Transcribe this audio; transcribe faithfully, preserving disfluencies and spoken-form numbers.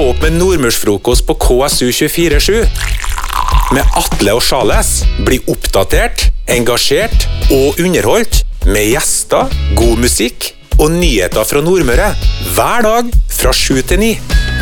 Stå opp med nordmørsfrokost på K S U tjuefire sju. Med Atle og Charles. Bli oppdatert, engasjert og underholdt med gjester, god musikk og nyheter fra Nordmøre. Hver dag fra sju til ni.